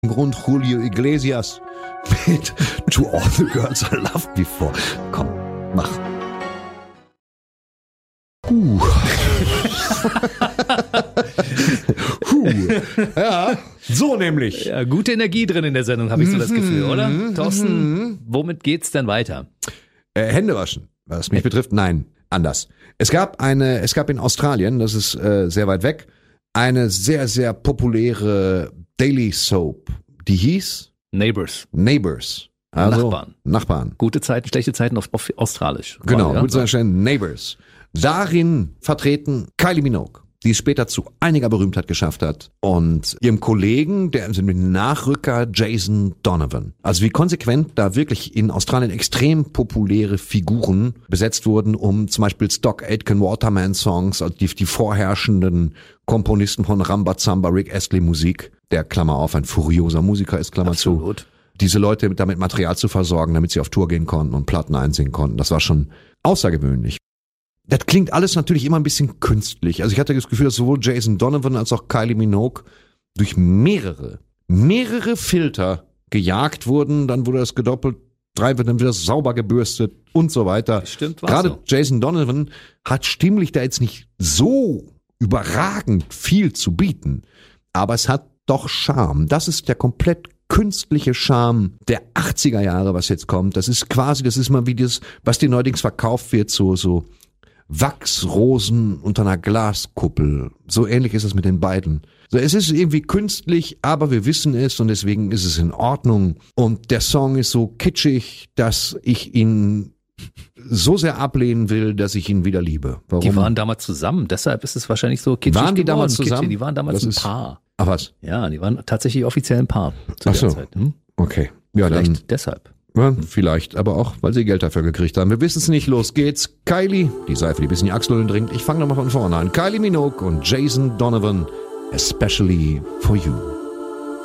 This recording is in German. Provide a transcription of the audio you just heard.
Grund Julio Iglesias mit To All the Girls I Loved Before. Komm, mach. Ja, so nämlich. Ja, gute Energie drin in der Sendung, habe ich so das Gefühl, oder? Thorsten, womit geht's denn weiter? Hände waschen, was mich betrifft, nein, anders. Es gab in Australien, das ist sehr weit weg, eine sehr, sehr populäre Daily Soap, die hieß Neighbours. Also Nachbarn. Gute Zeiten, schlechte Zeiten auf Australisch. Genau, gute Zeiten, Neighbours. Darin vertreten Kylie Minogue, die es später zu einiger Berühmtheit geschafft hat, und ihrem Kollegen, der mit Nachrücker Jason Donovan. Also wie konsequent da wirklich in Australien extrem populäre Figuren besetzt wurden, um zum Beispiel Stock Aitken Waterman Songs, also die vorherrschenden Komponisten von Rambazamba, Rick Astley Musik, der Klammer auf ein furioser Musiker ist, Klammer Absolut. zu. Diese Leute damit Material zu versorgen, damit sie auf Tour gehen konnten und Platten einsingen konnten. Das war schon außergewöhnlich. Das klingt alles natürlich immer ein bisschen künstlich. Also ich hatte das Gefühl, dass sowohl Jason Donovan als auch Kylie Minogue durch mehrere Filter gejagt wurden. Dann wurde das gedoppelt, wird dann wieder sauber gebürstet und so weiter. Stimmt, gerade so. Jason Donovan hat stimmlich da jetzt nicht so überragend viel zu bieten. Aber es hat doch Charme. Das ist der komplett künstliche Charme der 80er Jahre, was jetzt kommt. Das ist mal wie das, was dir neuerdings verkauft wird, so Wachsrosen unter einer Glaskuppel. So ähnlich ist es mit den beiden. So, es ist irgendwie künstlich, aber wir wissen es und deswegen ist es in Ordnung. Und der Song ist so kitschig, dass ich ihn so sehr ablehnen will, dass ich ihn wieder liebe. Warum? Die waren damals zusammen, deshalb ist es wahrscheinlich so kitschig Waren die geworden. damals zusammen? Kitschig, die waren damals ein Paar. Ach was? Ja, die waren tatsächlich offiziell ein Paar zu Ach der so. Zeit. Okay. Ja, Vielleicht dann deshalb. ja, vielleicht, aber auch, weil sie Geld dafür gekriegt haben. Wir wissen es nicht. Los geht's. Kylie, die Seife, die bis in die Achselhöhlen dringt. Ich fange nochmal von vorne an. Kylie Minogue und Jason Donovan, especially for you.